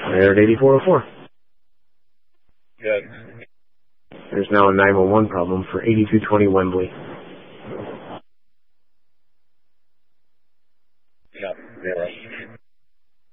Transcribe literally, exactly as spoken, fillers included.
They're at eighty-four oh four. Good. There's now a nine one one problem for eighty-two twenty Wembley. Yep, zero.